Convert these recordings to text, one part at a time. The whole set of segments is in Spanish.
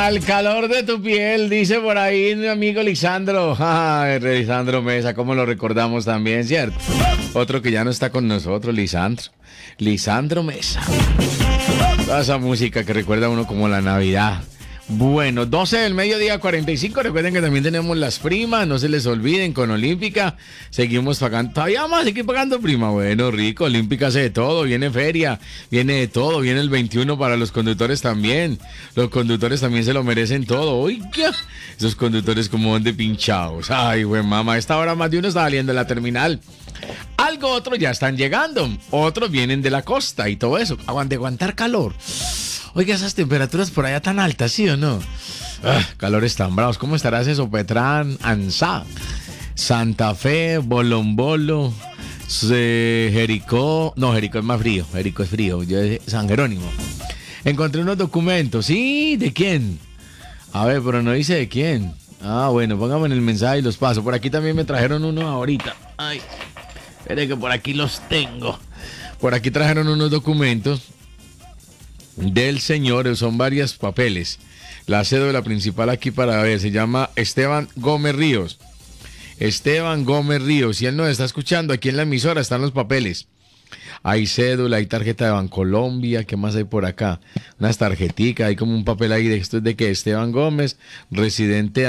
Al calor de tu piel, dice por ahí mi amigo Lisandro. Ay, Lisandro Mesa, ¿cómo lo recordamos también, cierto? Otro que ya no está con nosotros, Lisandro. Lisandro Mesa. Toda esa música que recuerda a uno como la Navidad. Bueno, 12 del mediodía, 45. Recuerden que también tenemos las primas. No se les olviden, con Olímpica seguimos pagando. Todavía más, seguir pagando prima. Bueno, rico. Olímpica hace de todo. Viene feria, viene de todo. Viene el 21 para los conductores también. Los conductores también se lo merecen todo. Oiga, esos conductores como van de pinchados. Ay, güey, mamá. A esta hora más de uno está saliendo de la terminal. Algo otros ya están llegando. Otros vienen de la costa y todo eso. Aguantar calor. Oiga, esas temperaturas por allá tan altas, ¿sí o no? Calores tan bravos. ¿Cómo estarás eso? Petrán, Ansá, Santa Fe, Bolombolo, Jericó. No, Jericó es más frío. Jericó es frío. Yo es San Jerónimo. Encontré unos documentos. ¿Sí? ¿De quién? A ver, pero no dice de quién. Ah, bueno, póngame en el mensaje y los paso. Por aquí también me trajeron uno ahorita. Ay, espere que por aquí los tengo. Por aquí trajeron unos documentos del señor, son varios papeles. La cédula principal aquí para ver, se llama Esteban Gómez Ríos. Esteban Gómez Ríos, si él nos está escuchando, aquí en la emisora están los papeles. Hay cédula, hay tarjeta de Bancolombia, ¿qué más hay por acá? Unas tarjeticas, hay como un papel ahí de esto es de que Esteban Gómez, residente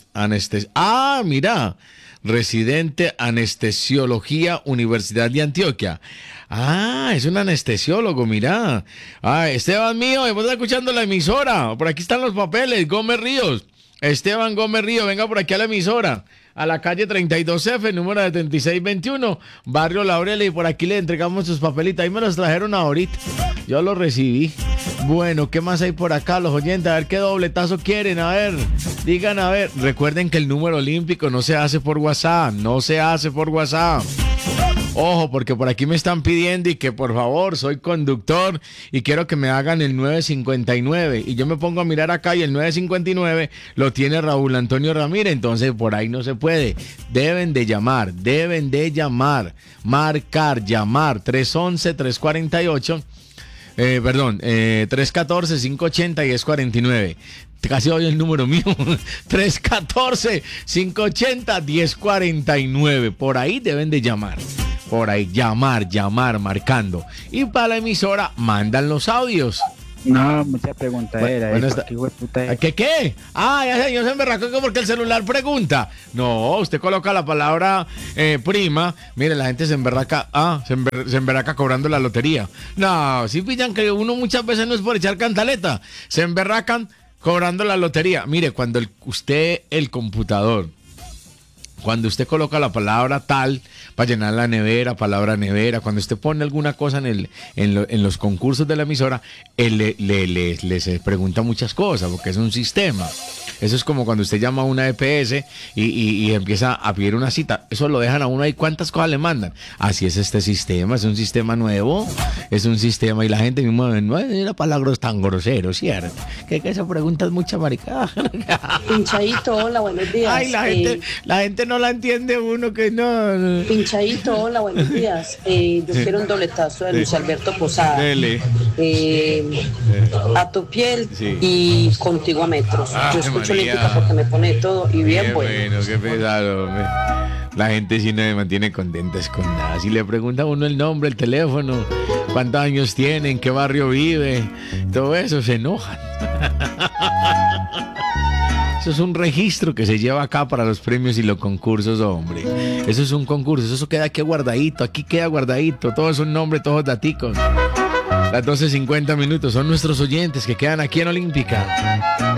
mira, residente anestesiología, Universidad de Antioquia. Ah, es un anestesiólogo, mira. Ah, Esteban mío, estamos escuchando la emisora. Por aquí están los papeles, Gómez Ríos. Esteban Gómez Ríos, venga por aquí a la emisora. A la calle 32F, número 7621, Barrio Laurel, y por aquí le entregamos sus papelitos. Ahí me los trajeron ahorita. Yo los recibí. Bueno, ¿qué más hay por acá, los oyentes? A ver qué dobletazo quieren, a ver. Digan, a ver. Recuerden que el número olímpico no se hace por WhatsApp. No se hace por WhatsApp. Ojo, porque por aquí me están pidiendo y que por favor, soy conductor y quiero que me hagan el 959. Y yo me pongo a mirar acá y el 959 lo tiene Raúl Antonio Ramírez. Entonces por ahí no se puede. Deben de llamar, marcar, llamar 311-348. 314-580-1049. Casi oye el número mío. 314-580-1049. Por ahí deben de llamar. Por ahí, llamar, marcando. Y para la emisora mandan los audios. No, mucha preguntadera. ¿Qué? Ah, ya sé, yo se emberracó porque el celular pregunta. No, usted coloca la palabra prima. Mire, la gente se emberraca. Se emberraca cobrando la lotería. No, si pillan que uno muchas veces no es por echar cantaleta. Se emberracan cobrando la lotería. Mire, cuando el computador, cuando usted coloca la palabra tal para llenar la nevera, palabra nevera, cuando usted pone alguna cosa en los concursos de la emisora, él les pregunta muchas cosas, porque es un sistema. Eso es como cuando usted llama a una EPS y empieza a pedir una cita. Eso lo dejan a uno ahí, ¿cuántas cosas le mandan? Así es este sistema, es un sistema nuevo, es un sistema, y la gente mismo no era palabras tan groseros, ¿cierto? Que se pregunta mucha maricada. Pinchadito, hola, buenos días. Ay, la gente no la entiende uno, que no. Pinchadito, hola, buenos días. Yo quiero un dobletazo de Luis Alberto Posada. Dele. A tu piel, sí. Y contigo a metros. Yo escucho Olímpica porque me pone todo y bien bueno. Bueno, qué pesado, hombre. La gente sí no me mantiene contenta con nada. Si le pregunta a uno el nombre, el teléfono, cuántos años tiene, en qué barrio vive, todo eso, se enojan. Eso es un registro que se lleva acá para los premios y los concursos, hombre. Eso es un concurso, eso queda aquí guardadito, todo es un nombre, todos daticos. Las 12:50 minutos, son nuestros oyentes que quedan aquí en Olímpica.